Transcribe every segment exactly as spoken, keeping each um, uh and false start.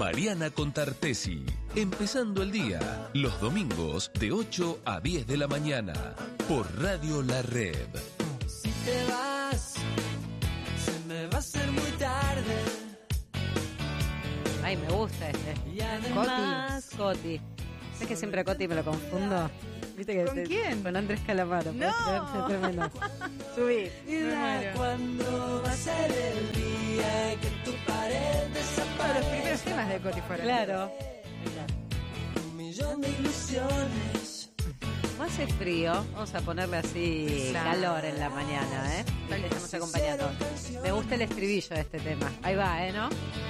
Mariana Contartesi, empezando el día, los domingos de ocho a diez de la mañana, por Radio La Red. Si te vas, se me va a hacer muy tarde. Ay, me gusta este. Y además, Coti. Coti. ¿Sabes que siempre a Coti me lo confundo? ¿Viste que ¿Con te- quién? Con Andrés Calamaro. No. Es tremendo. Subí. mira cuándo va a ser el día que tu pared Uno de los desaparezca. primeros temas de Coti fueron. Claro. Un millón de ilusiones. Como hace frío, vamos a ponerle así Claro. calor en la mañana, ¿eh? Ahí le estamos acompañando. Me gusta el estribillo de este tema. Ahí va, ¿eh? ¿No?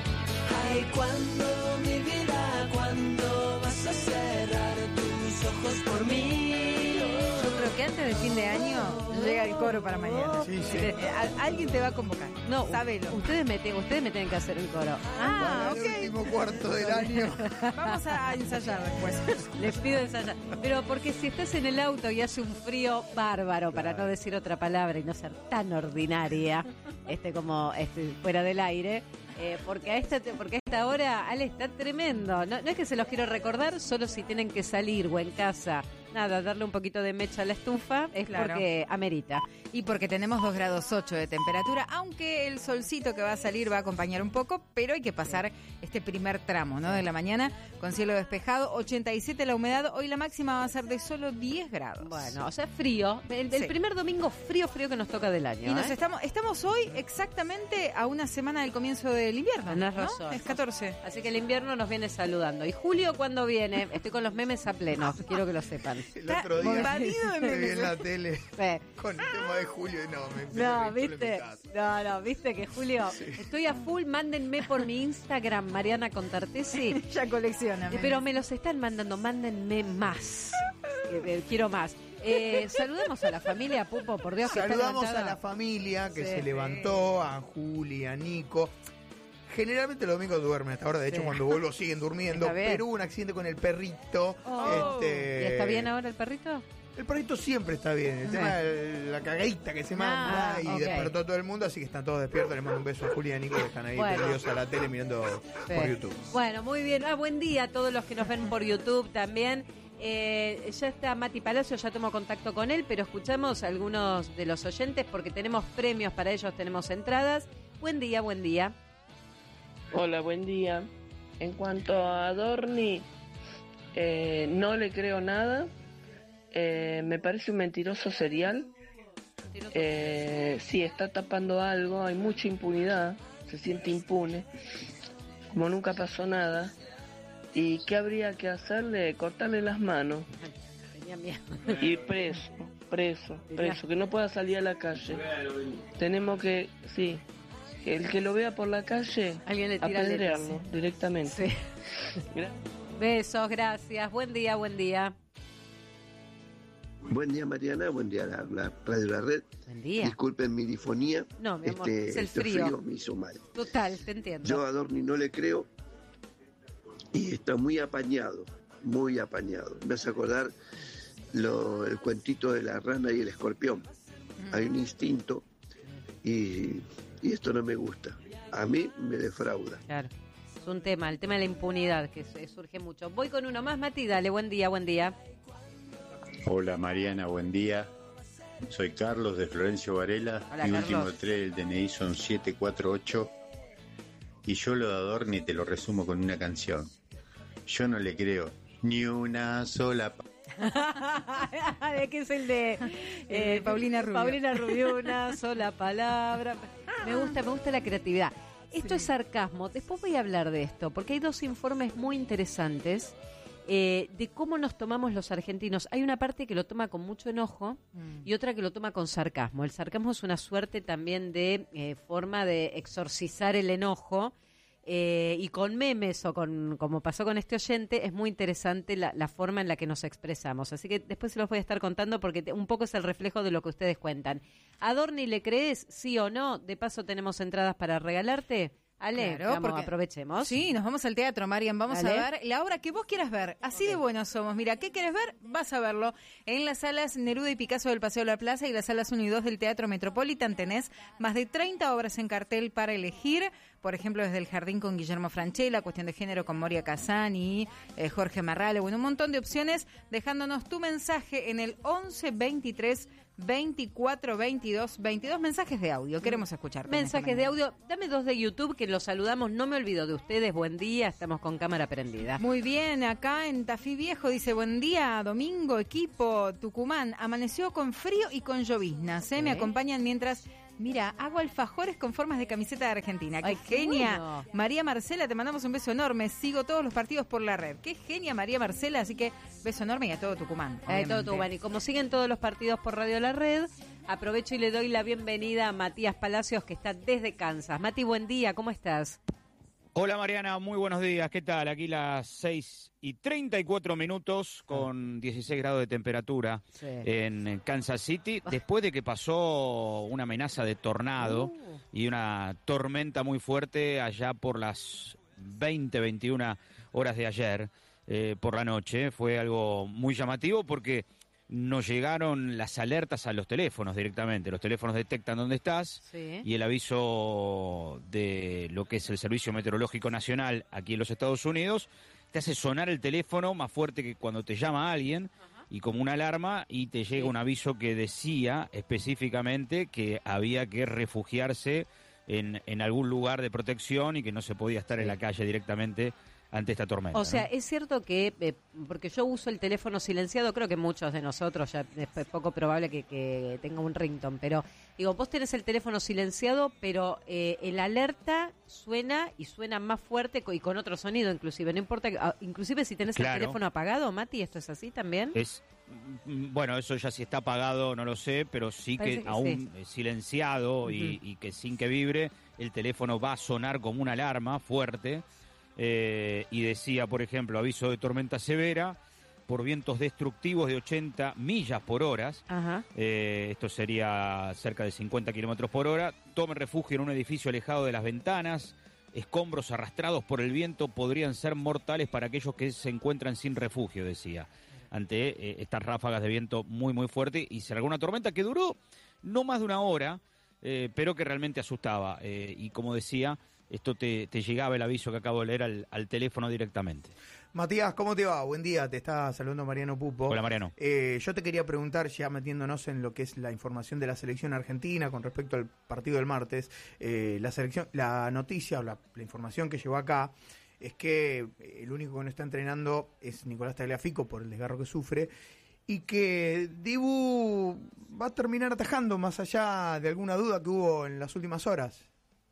Ay, cuando mi vida, cuando vas a cerrar tus ojos por mí. Yo creo que antes de fin de año Llega el coro para mañana. Sí, sí. Eh, a- Alguien te va a convocar. No, Sábelo. ustedes me, te- ustedes me tienen que hacer el coro. Ah, El ok. último cuarto del año. Vamos a ensayar después. Les pido ensayar. Pero porque si estás en el auto y hace un frío bárbaro, para no decir otra palabra y no ser tan ordinaria, este como este fuera del aire, eh, porque a esta porque a esta hora Ale está tremendo. No, no es que se los quiero recordar, solo si tienen que salir o en casa, nada, darle un poquito de mecha a la estufa es Claro. porque amerita. Y porque tenemos dos grados ocho de temperatura, aunque el solcito que va a salir va a acompañar un poco, pero hay que pasar este primer tramo, ¿no? De la mañana con cielo despejado, ochenta y siete la humedad, hoy la máxima va a ser de solo diez grados. Bueno, o sea, frío. El, el Sí. primer domingo frío, frío que nos toca del año. Y nos ¿eh? estamos, estamos hoy exactamente a una semana del comienzo del invierno. Tenés ¿no? razón. Es catorce. Así que el invierno nos viene saludando. ¿Y Julio cuándo viene? Estoy con los memes a pleno, quiero que lo sepan. El otro día invadido de me vi memes. en la tele Sí. con el tema de Julio y no, me No, me- me- viste, me- no, no, viste que Julio, estoy a full, mándenme por mi Instagram, Mariana Contartesi, Ya colecciona. Eh, pero me los están mandando, mándenme más, Eh, eh, quiero más. Eh, saludemos a la familia, Pupo, por Dios que está Saludamos a levantada. la familia que Sí. se levantó, a Juli, a Nico. Generalmente los domingos duermen hasta ahora, de hecho Sí. cuando vuelvo siguen durmiendo, Está bien. pero hubo un accidente con el perrito. Oh. este, ¿Y está bien ahora el perrito? El perrito siempre está bien, el Ajá. tema de la cagadita que se manda Ah, y ok. despertó a todo el mundo, así que están todos despiertos. Les mando un beso a Juli y a Nico que están ahí Bueno. perdidos a la tele mirando Sí. por YouTube. Bueno, muy bien. Ah, buen día a todos los que nos ven por YouTube también. Eh, ya está Mati Palacio, ya tomo contacto con él, pero escuchamos a algunos de los oyentes porque tenemos premios para ellos, tenemos entradas. Buen día, buen día. Hola, buen día. En cuanto a Adorni, eh, no le creo nada. Eh, me parece un mentiroso serial. Eh, sí, está tapando algo, hay mucha impunidad, se siente impune, como nunca pasó nada. ¿Y qué habría que hacerle? Cortarle las manos Tenía miedo. y preso, preso, preso, que no pueda salir a la calle. Tenemos que, sí, el que lo vea por la calle, Alguien le tira apedrearlo leches. directamente. Sí. Gra- Besos, gracias. Buen día, buen día. Buen día Mariana, buen día la, la Radio La Red. Buen día. Disculpen mi difonía. No, mi amor, este, es el este frío. me hizo mal. Total, te entiendo. Yo a Adorni no le creo y está muy apañado, muy apañado. Me hace acordar lo, el cuentito de la rana y el escorpión. Hay un instinto y, y esto no me gusta. A mí me defrauda. Claro. Es un tema, el tema de la impunidad que se- surge mucho. Voy con uno más, Mati, dale, buen día, buen día. Hola Mariana, buen día. Soy Carlos de Florencio Varela. Hola, Mi Carlos. último tres del D N I son siete cuatro ocho. Y yo lo de Adorni te lo resumo con una canción. Yo no le creo ni una sola... pa- ¿De qué es el de Eh, Paulina Rubio. Paulina Rubio, una sola palabra. Me gusta, me gusta la creatividad. Esto es sarcasmo. Después voy a hablar de esto, porque hay dos informes muy interesantes eh, de cómo nos tomamos los argentinos. Hay una parte que lo toma con mucho enojo y otra que lo toma con sarcasmo. El sarcasmo es una suerte también de eh, forma de exorcizar el enojo. Eh, y con memes o con como pasó con este oyente, es muy interesante la, la forma en la que nos expresamos. Así que después se los voy a estar contando porque te- un poco es el reflejo de lo que ustedes cuentan. ¿A Adorni le crees? ¿Sí o no? De paso tenemos entradas para regalarte. Ale, Claro, vamos, porque- aprovechemos. Sí, nos vamos al teatro, Marian. Vamos Dale. a ver la obra que vos quieras ver. Así de buenos somos. Mira, ¿qué quieres ver? Vas a verlo. En las salas Neruda y Picasso del Paseo de la Plaza y las salas uno y dos del Teatro Metropolitan tenés más de treinta obras en cartel para elegir. Por ejemplo, desde El Jardín con Guillermo Francella, Cuestión de Género con Moria Casani, eh, Jorge Marrale, bueno, un montón de opciones, dejándonos tu mensaje en el once veintitrés veinticuatro veintidós, veintidós mensajes de audio. Queremos escucharte. en esta Mensajes de mañana. audio. Dame dos de YouTube que los saludamos. No me olvido de ustedes. Buen día. Estamos con cámara prendida. Muy bien, acá en Tafí Viejo dice, buen día, domingo, equipo, Tucumán. Amaneció con frío y con lloviznas, ¿eh? Me Ok. acompañan mientras, mira, hago alfajores con formas de camiseta de Argentina. ¡Qué Ay, qué genia! bueno. María Marcela, te mandamos un beso enorme. Sigo todos los partidos por la red. ¡Qué genia María Marcela! Así que beso enorme y a todo Tucumán. Eh, todo obviamente. Tucumán. Y como siguen todos los partidos por Radio La Red, aprovecho y le doy la bienvenida a Matías Palacios, que está desde Kansas. Mati, buen día. ¿Cómo estás? Hola Mariana, muy buenos días. ¿Qué tal? Aquí las seis y treinta y cuatro minutos con dieciséis grados de temperatura Sí. en Kansas City, después de que pasó una amenaza de tornado Uh. y una tormenta muy fuerte allá por las veinte, veintiuna horas de ayer eh, por la noche. Fue algo muy llamativo porque nos llegaron las alertas a los teléfonos directamente. Los teléfonos detectan dónde estás. Sí. Y el aviso de lo que es el Servicio Meteorológico Nacional aquí en los Estados Unidos te hace sonar el teléfono más fuerte que cuando te llama alguien y como una alarma, y te llega Sí. un aviso que decía específicamente que había que refugiarse en, en algún lugar de protección y que no se podía estar en la calle directamente ante esta tormenta. O sea, ¿no? es cierto que, eh, porque yo uso el teléfono silenciado, creo que muchos de nosotros, ya es p- poco probable que, que tenga un ringtone, pero digo, vos tenés el teléfono silenciado, pero eh, el alerta suena y suena más fuerte co- y con otro sonido inclusive, no importa, que- ah, inclusive si tenés Claro. el teléfono apagado, Mati, ¿esto es así también? Es mm, bueno, eso ya si está apagado no lo sé, pero sí Parece que, que aún eh, silenciado y, Ujú. y que sin que vibre, el teléfono va a sonar como una alarma fuerte. eh, y decía, por ejemplo, aviso de tormenta severa por vientos destructivos de ochenta millas por hora. Ajá. Eh, esto sería cerca de cincuenta kilómetros por hora. Tome refugio en un edificio alejado de las ventanas. Escombros arrastrados por el viento podrían ser mortales para aquellos que se encuentran sin refugio, decía, ante eh, estas ráfagas de viento muy, muy fuerte. Y se largó una tormenta que duró no más de una hora, eh, pero que realmente asustaba. Eh, y como decía, esto te, te llegaba el aviso que acabo de leer al, al teléfono directamente. Matías, ¿cómo te va? Buen día, te está saludando Mariano Pupo. Hola, Mariano. Eh, yo te quería preguntar, ya metiéndonos en lo que es la información de la selección argentina con respecto al partido del martes, eh, la selección, la noticia o la, la información que llegó acá es que el único que no está entrenando es Nicolás Tagliafico por el desgarro que sufre y que Dibu va a terminar atajando más allá de alguna duda que hubo en las últimas horas.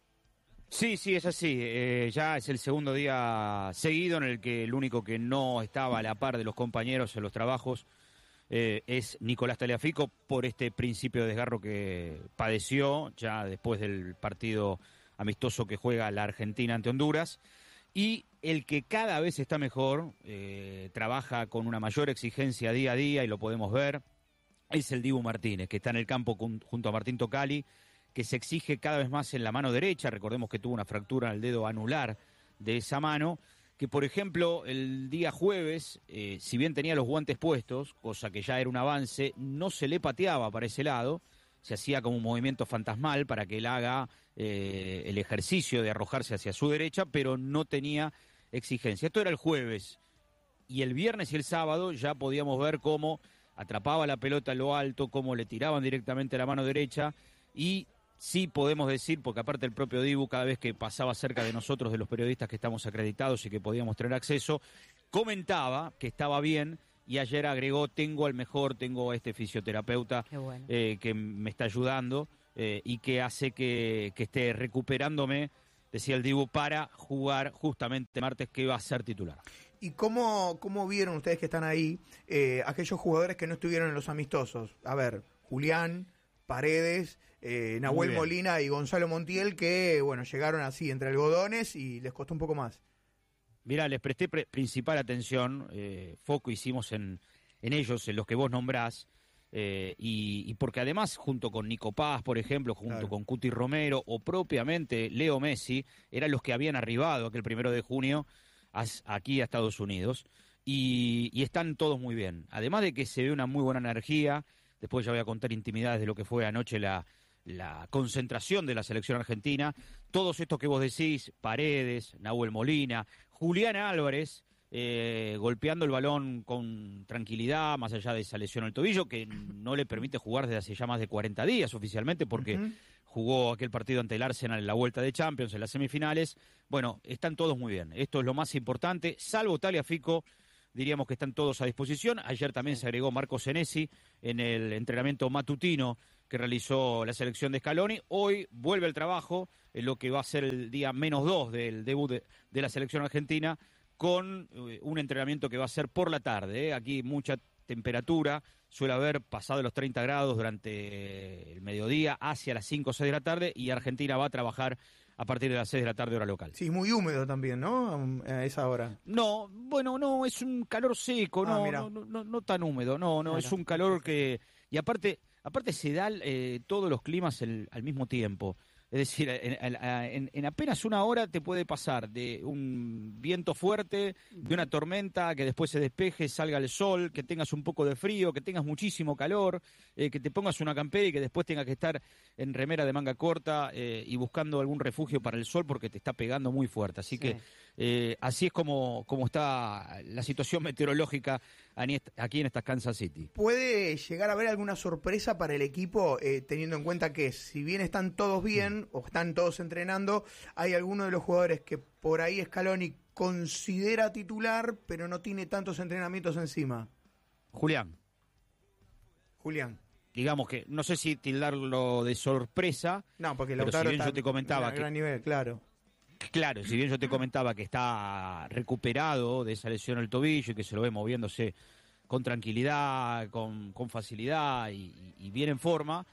Sí, sí, es así. Eh, ya es el segundo día seguido en el que el único que no estaba a la par de los compañeros en los trabajos eh, es Nicolás Tagliafico por este principio de desgarro que padeció ya después del partido amistoso que juega la Argentina ante Honduras. Y el que cada vez está mejor, eh, trabaja con una mayor exigencia día a día y lo podemos ver, es el Dibu Martínez, que está en el campo con- junto a Martín Tocali, que se exige cada vez más en la mano derecha. Recordemos que tuvo una fractura en el dedo anular de esa mano, que por ejemplo el día jueves, eh, si bien tenía los guantes puestos, cosa que ya era un avance, no se le pateaba para ese lado, se hacía como un movimiento fantasmal para que él haga eh, el ejercicio de arrojarse hacia su derecha, pero no tenía exigencia. Esto era el jueves, y el viernes y el sábado ya podíamos ver cómo atrapaba la pelota a lo alto, cómo le tiraban directamente a la mano derecha, y sí podemos decir, porque aparte el propio Dibu, cada vez que pasaba cerca de nosotros, de los periodistas que estamos acreditados y que podíamos tener acceso, comentaba que estaba bien, y ayer agregó, tengo al mejor, tengo a este fisioterapeuta Qué bueno. eh, que me está ayudando eh, y que hace que, que esté recuperándome, decía el Dibu, para jugar justamente martes, que va a ser titular. ¿Y cómo, cómo vieron ustedes que están ahí eh, aquellos jugadores que no estuvieron en los amistosos? A ver, Julián, Paredes, eh, Nahuel bien. Molina y Gonzalo Montiel, que bueno, llegaron así entre algodones y les costó un poco más. Mirá, les presté pre- principal atención, eh, foco hicimos en, en ellos, en los que vos nombrás, Eh, y, y porque además, junto con Nico Paz, por ejemplo, junto Claro. con Cuti Romero o propiamente Leo Messi, eran los que habían arribado aquel primero de junio as- aquí a Estados Unidos. Y, y están todos muy bien. Además de que se ve una muy buena energía, después ya voy a contar intimidades de lo que fue anoche la, la concentración de la selección argentina. Todos estos que vos decís, Paredes, Nahuel Molina, Julián Álvarez, eh, golpeando el balón con tranquilidad, más allá de esa lesión al tobillo, que no le permite jugar desde hace ya más de cuarenta días oficialmente, porque Ujú. jugó aquel partido ante el Arsenal en la vuelta de Champions, en las semifinales. Bueno, están todos muy bien. Esto es lo más importante, salvo Tagliafico, diríamos que están todos a disposición. Ayer también se agregó Marco Senesi en el entrenamiento matutino que realizó la selección de Scaloni. Hoy vuelve al trabajo, en lo que va a ser el día menos dos del debut de, de la selección argentina, con eh, un entrenamiento que va a ser por la tarde. ¿eh? Aquí mucha temperatura, suele haber pasado los treinta grados durante el mediodía, hacia las cinco o seis de la tarde, y Argentina va a trabajar a partir de las seis de la tarde hora local. Sí, muy húmedo también, ¿no? A esa hora. No, bueno, no, es un calor seco, Ah, no, mirá. no, no, no, no tan húmedo, no, no, Claro. es un calor que... Y aparte, aparte se da eh, todos los climas el- al mismo tiempo. Es decir, en, en- en apenas una hora te puede pasar de un viento fuerte, de una tormenta, que después se despeje, salga el sol, que tengas un poco de frío, que tengas muchísimo calor, eh, que te pongas una campera y que después tengas que estar en remera de manga corta eh, y buscando algún refugio para el sol porque te está pegando muy fuerte. Así Sí. que eh, así es como, como está la situación meteorológica aquí en esta Kansas City. ¿Puede llegar a haber alguna sorpresa para el equipo, eh, teniendo en cuenta que si bien están todos bien o están todos entrenando, hay alguno de los jugadores que por ahí Scaloni considera titular, pero no tiene tantos entrenamientos encima? Julián, Julián. digamos que no sé si tildarlo de sorpresa, No, porque pero Lautaro si bien está yo te comentaba a que gran nivel, claro. Claro, si bien yo te comentaba que está recuperado de esa lesión al tobillo y que se lo ve moviéndose con tranquilidad, con, con facilidad y, y bien en forma,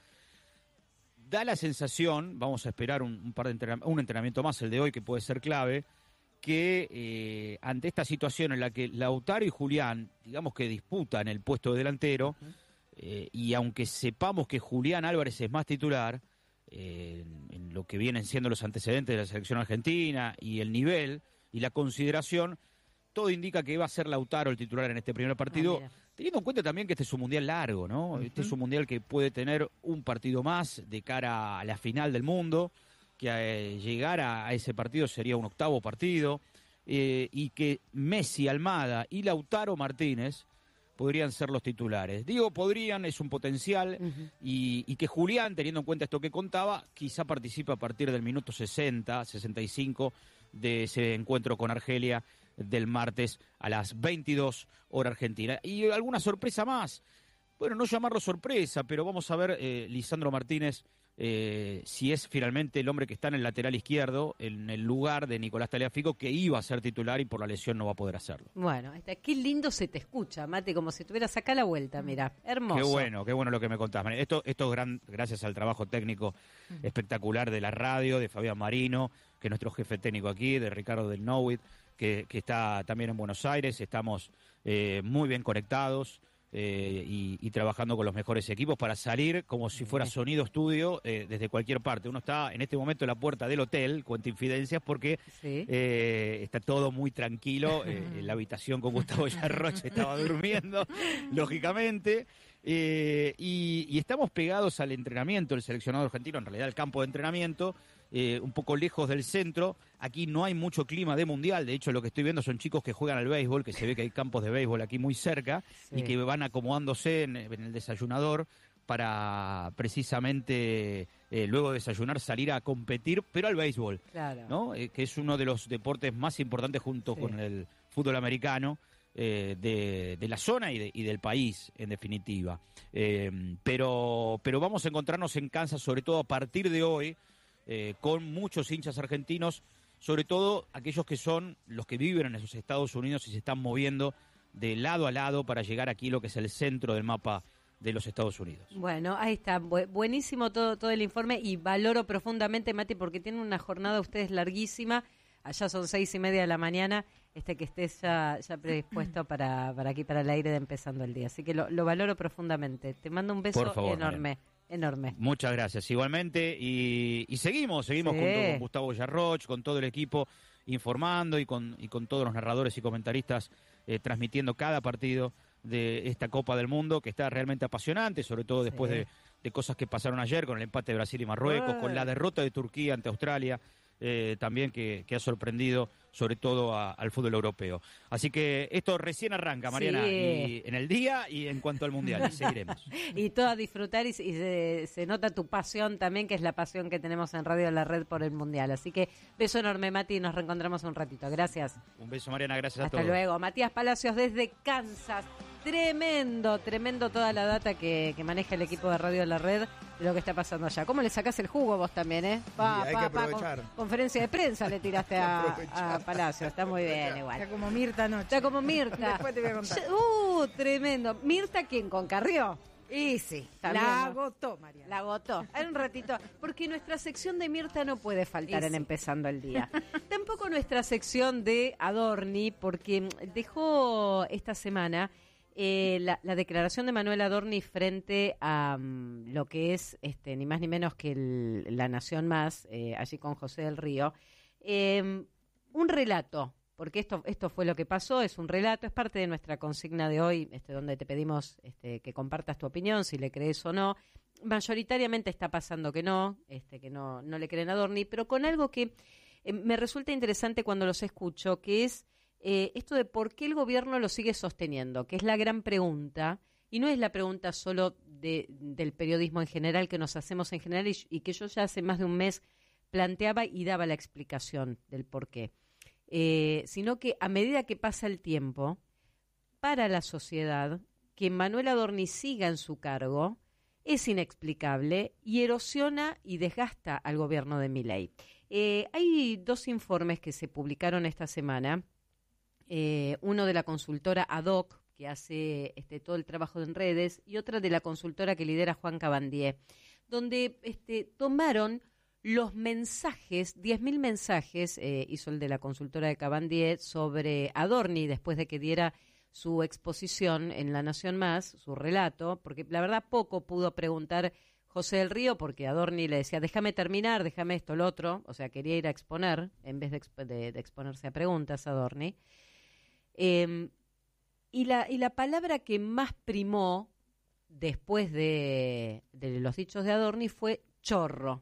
da la sensación, vamos a esperar un, un par de entrenam- un entrenamiento más, el de hoy, que puede ser clave, que eh, ante esta situación en la que Lautaro y Julián, digamos que disputan el puesto de delantero, eh, y aunque sepamos que Julián Álvarez es más titular, eh, en, en lo que vienen siendo los antecedentes de la selección argentina y el nivel y la consideración, todo indica que va a ser Lautaro el titular en este primer partido, Ah, mira. teniendo en cuenta también que este es un mundial largo, ¿no? Ujú. Este es un mundial que puede tener un partido más de cara a la final del mundo, que eh, llegar a, a ese partido sería un octavo partido, eh, y que Messi, Almada y Lautaro Martínez podrían ser los titulares. Digo, podrían, es un potencial, Ujú. y, y que Julián, teniendo en cuenta esto que contaba, quizá participe a partir del minuto sesenta, sesenta y cinco de ese encuentro con Argelia del martes a las veintidós hora argentina. Y alguna sorpresa más, bueno, no llamarlo sorpresa, pero vamos a ver eh, Lisandro Martínez, eh, si es finalmente el hombre que está en el lateral izquierdo, en el lugar de Nicolás Tagliafico, que iba a ser titular y por la lesión no va a poder hacerlo. Bueno, ahí está. Qué lindo se te escucha, Mate, como si estuvieras acá a la vuelta, mira, hermoso. Qué bueno, qué bueno lo que me contás. Esto, esto es gran, gracias al trabajo técnico espectacular de la radio, de Fabián Marino, que es nuestro jefe técnico aquí, de Ricardo del Knowit, que, que está también en Buenos Aires. Estamos eh, muy bien conectados eh, y, y trabajando con los mejores equipos para salir como si fuera sonido estudio eh, desde cualquier parte. Uno está en este momento en la puerta del hotel, cuenta infidencias, porque Sí. eh, está todo muy tranquilo. Eh, en la habitación con Gustavo Yarroche estaba durmiendo, lógicamente. Eh, y, y estamos pegados al entrenamiento del seleccionado argentino, en realidad al campo de entrenamiento, eh, un poco lejos del centro. Aquí no hay mucho clima de mundial, de hecho lo que estoy viendo son chicos que juegan al béisbol, que se ve que hay campos de béisbol aquí muy cerca, Sí. y que van acomodándose en, en el desayunador para precisamente eh, luego de desayunar salir a competir, pero al béisbol, Claro. ¿no? Eh, que es uno de los deportes más importantes junto Sí. con el fútbol americano eh, de, de la zona y, de- y del país, en definitiva. Eh, pero, pero vamos a encontrarnos en Kansas, sobre todo a partir de hoy, eh, con muchos hinchas argentinos, sobre todo aquellos que son los que viven en esos Estados Unidos y se están moviendo de lado a lado para llegar aquí, lo que es el centro del mapa de los Estados Unidos. Bueno, ahí está, Bu- buenísimo todo, todo el informe y valoro profundamente, Mati, porque tienen una jornada ustedes larguísima allá son seis y media de la mañana, este que estés ya, ya predispuesto para, para aquí, para el aire de Empezando el Día. Así que lo, lo valoro profundamente. Te mando un beso Por favor, enorme, Mariana. enorme. Muchas gracias, igualmente. Y, y seguimos, seguimos Sí. junto con Gustavo Yarroch, con todo el equipo, informando y con, y con todos los narradores y comentaristas eh, transmitiendo cada partido de esta Copa del Mundo, que está realmente apasionante, sobre todo después Sí. de, de cosas que pasaron ayer, con el empate de Brasil y Marruecos, Uy. con la derrota de Turquía ante Australia, eh, también que, que ha sorprendido sobre todo a- al fútbol europeo. Así que esto recién arranca, Mariana, Sí. y en el día y en cuanto al Mundial, y seguiremos. Y todo a disfrutar y, y se, se nota tu pasión también, que es la pasión que tenemos en Radio La Red por el Mundial. Así que beso enorme, Mati, y nos reencontramos un ratito. Gracias. Un beso, Mariana, gracias a Hasta todos. luego. Matías Palacios desde Kansas. Tremendo, tremendo toda la data que, que maneja el equipo de Radio La Red de lo que está pasando allá. ¿Cómo le sacás el jugo vos también, eh? Pa, Y hay pa, que pa, aprovechar. con- conferencia de prensa le tiraste a, aprovechar. a Palacios. Está muy bien igual. Está como Mirta anoche. Está como Mirta. Después te voy a contar. Uh, tremendo. ¿Mirta quién? ¿Con Carrió? Y sí, También, la ¿no? agotó, Mariana. La agotó. En un ratito. Porque nuestra sección de Mirta no puede faltar Y en sí. Empezando el Día. Tampoco nuestra sección de Adorni, porque dejó esta semana eh, la, la declaración de Manuel Adorni frente a um, lo que es este ni más ni menos que el- La Nación Más, eh, allí con José del Río. Eh, un relato. Porque esto, esto fue lo que pasó, es un relato, es parte de nuestra consigna de hoy, este, donde te pedimos este, que compartas tu opinión, si le crees o no. Mayoritariamente está pasando que no, este, que no, no le creen a Adorni, pero con algo que eh, me resulta interesante cuando los escucho, que es eh, esto de por qué el gobierno lo sigue sosteniendo, que es la gran pregunta, y no es la pregunta solo de, del periodismo en general, que nos hacemos en general, y, y que yo ya hace más de un mes planteaba y daba la explicación del por qué. Eh, sino que a medida que pasa el tiempo, para la sociedad, que Manuel Adorni siga en su cargo es inexplicable y erosiona y desgasta al gobierno de Milei. Eh, hay dos informes que se publicaron esta semana, eh, uno de la consultora Ad Hoc, que hace este, todo el trabajo en redes, y otra de la consultora que lidera Juan Cabandier, donde este, tomaron los mensajes, diez mil mensajes, eh, hizo el de la consultora de Cabandier sobre Adorni después de que diera su exposición en La Nación Más, su relato, porque la verdad poco pudo preguntar José del Río, porque Adorni le decía, déjame terminar, déjame esto, lo otro, o sea, quería ir a exponer, en vez de, exp de, de exponerse a preguntas, Adorni. Eh, y, la, y la palabra que más primó después de, de los dichos de Adorni fue chorro.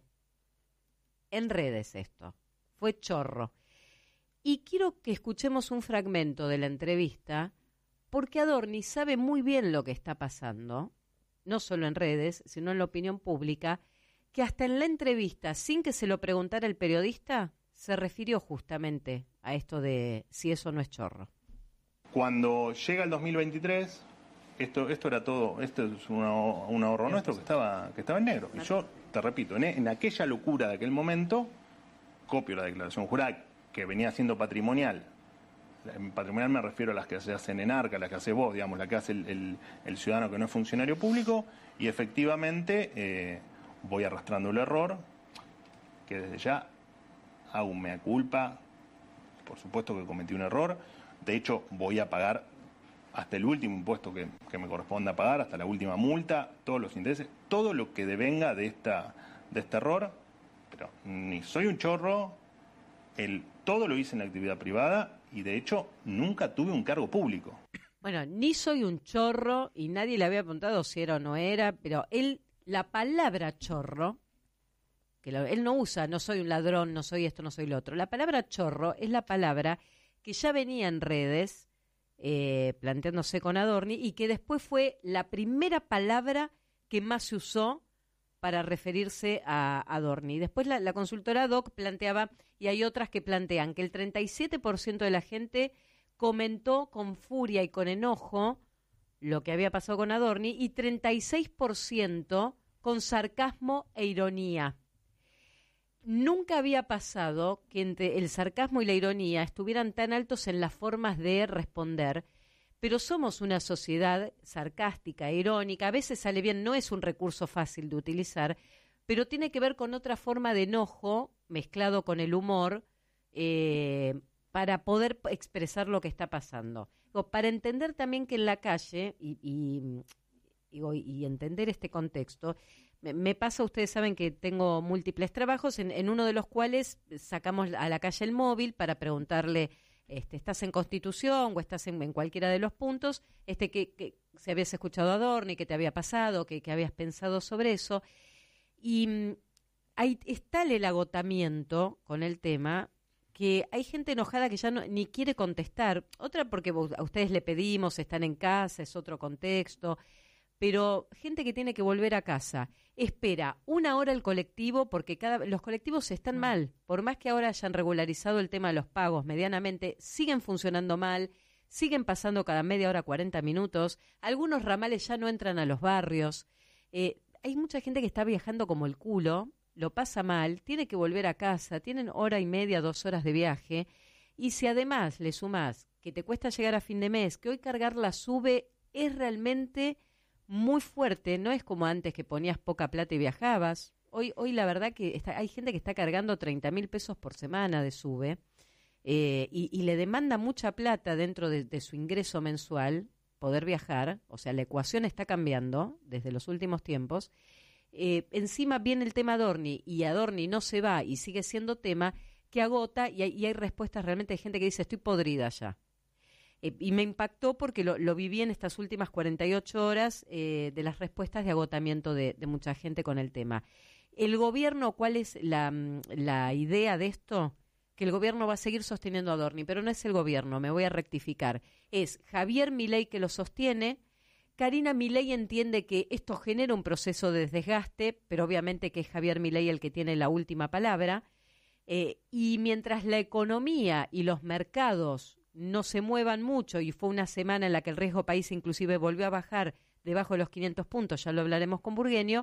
En redes esto, fue chorro. Y quiero que escuchemos un fragmento de la entrevista, porque Adorni sabe muy bien lo que está pasando, no solo en redes, sino en la opinión pública, que hasta en la entrevista, sin que se lo preguntara el periodista, se refirió justamente a esto de si eso no es chorro. Cuando llega el dos mil veintitrés, esto esto era todo, esto es un ahorro, un ahorro nuestro que estaba que estaba en negro. Y yo te repito, en, en aquella locura de aquel momento, copio la declaración jurada que venía siendo patrimonial. En patrimonial me refiero a las que se hacen en Arca, las que hace vos, digamos, la que hace el, el, el ciudadano que no es funcionario público, y efectivamente eh, voy arrastrando el error, que desde ya hago un mea culpa, por supuesto que cometí un error, de hecho voy a pagar hasta el último impuesto que, que me corresponda pagar, hasta la última multa, todos los intereses, todo lo que devenga de esta de este error, pero ni soy un chorro, el, todo lo hice en la actividad privada y de hecho nunca tuve un cargo público. Bueno, ni soy un chorro y nadie le había preguntado si era o no era, pero él, la palabra chorro, que lo, él no usa, no soy un ladrón, no soy esto, no soy lo otro, la palabra chorro es la palabra que ya venía en redes, Eh, planteándose con Adorni, y que después fue la primera palabra que más se usó para referirse a Adorni. Después la, la consultora Ad Hoc planteaba, y hay otras que plantean, que el treinta y siete por ciento de la gente comentó con furia y con enojo lo que había pasado con Adorni, y treinta y seis por ciento con sarcasmo e ironía. Nunca había pasado que entre el sarcasmo y la ironía estuvieran tan altos en las formas de responder, pero somos una sociedad sarcástica, irónica, a veces sale bien, no es un recurso fácil de utilizar, pero tiene que ver con otra forma de enojo mezclado con el humor, eh, para poder expresar lo que está pasando. Digo, para entender también que en la calle, y, y, digo, y entender este contexto, me, me pasa, ustedes saben que tengo múltiples trabajos, en, en uno de los cuales sacamos a la calle el móvil para preguntarle, este, ¿estás en Constitución o estás en, en cualquiera de los puntos? Este, que, que si habías escuchado a Adorni, qué te había pasado, qué habías pensado sobre eso. Y hay, es tal el agotamiento con el tema que hay gente enojada que ya no, ni quiere contestar. Otra porque a ustedes le pedimos, están en casa, es otro contexto. Pero gente que tiene que volver a casa, espera una hora el colectivo porque cada los colectivos están mal. Por más que ahora hayan regularizado el tema de los pagos medianamente, siguen funcionando mal, siguen pasando cada media hora, cuarenta minutos. Algunos ramales ya no entran a los barrios. Eh, hay mucha gente que está viajando como el culo, lo pasa mal, tiene que volver a casa, tienen hora y media, dos horas de viaje. Y si además le sumás que te cuesta llegar a fin de mes, que hoy cargar la sube es realmente muy fuerte, no es como antes que ponías poca plata y viajabas. Hoy, hoy la verdad que está, hay gente que está cargando treinta mil pesos por semana de sube eh, y, y le demanda mucha plata dentro de, de su ingreso mensual poder viajar. O sea, la ecuación está cambiando desde los últimos tiempos. Eh, encima viene el tema Adorni y Adorni no se va y sigue siendo tema que agota y hay, y hay respuestas realmente de gente que dice estoy podrida ya. Eh, y me impactó porque lo, lo viví en estas últimas cuarenta y ocho horas eh, de las respuestas de agotamiento de, de mucha gente con el tema. El gobierno, ¿cuál es la, la idea de esto? Que el gobierno va a seguir sosteniendo a Adorni, pero no es el gobierno, me voy a rectificar. Es Javier Milei que lo sostiene. Karina Milei entiende que esto genera un proceso de desgaste, pero obviamente que es Javier Milei el que tiene la última palabra. Eh, y mientras la economía y los mercados no se muevan mucho, y fue una semana en la que el riesgo país inclusive volvió a bajar debajo de los quinientos puntos, ya lo hablaremos con Burgueño,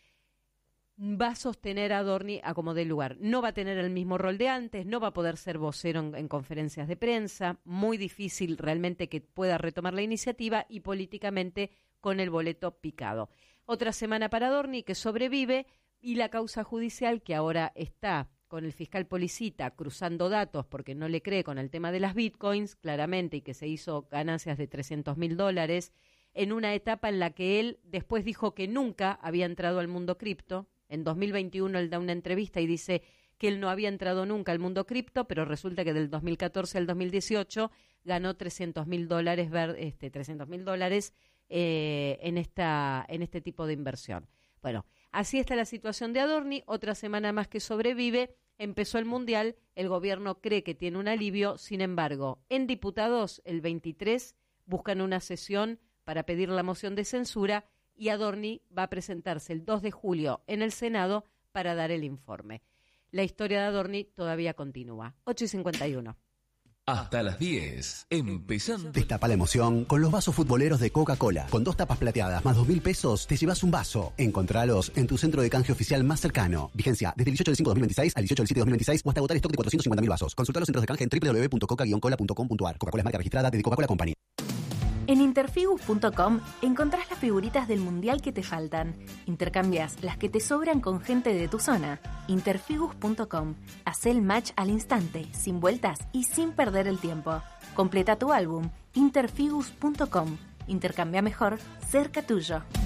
va a sostener a Adorni a como dé lugar. No va a tener el mismo rol de antes, no va a poder ser vocero en, en conferencias de prensa, muy difícil realmente que pueda retomar la iniciativa y políticamente con el boleto picado. Otra semana para Adorni que sobrevive y la causa judicial que ahora está con el fiscal Policita cruzando datos porque no le cree con el tema de las bitcoins, claramente, y que se hizo ganancias de trescientos mil dólares, en una etapa en la que él después dijo que nunca había entrado al mundo cripto. En dos mil veintiuno él da una entrevista y dice que él no había entrado nunca al mundo cripto, pero resulta que del dos mil catorce al dos mil dieciocho ganó trescientos mil dólares, este, trescientos mil dólares eh, en, esta, en este tipo de inversión. Bueno, así está la situación de Adorni, otra semana más que sobrevive, empezó el Mundial, el gobierno cree que tiene un alivio, sin embargo, en diputados el veintitrés buscan una sesión para pedir la moción de censura y Adorni va a presentarse el dos de julio en el Senado para dar el informe. La historia de Adorni todavía continúa. ocho y cincuenta y uno. Hasta las diez, empezando. Destapa la emoción con los vasos futboleros de Coca-Cola. Con dos tapas plateadas más dos mil pesos, te llevas un vaso. Encontralos en tu centro de canje oficial más cercano. Vigencia desde el dieciocho del cinco de dos mil veintiséis al dieciocho del siete de dos mil veintiséis o hasta agotar stock de cuatrocientos cincuenta mil vasos. Consulta los centros de canje en doble u doble u doble u punto coca guion cola punto com punto a r. Coca-Cola es marca registrada de Coca-Cola Company. En interfigus punto com encontrás las figuritas del mundial que te faltan. Intercambias las que te sobran con gente de tu zona. interfigus punto com. Hacé el match al instante, sin vueltas y sin perder el tiempo. Completa tu álbum. interfigus punto com. Intercambia mejor, cerca tuyo.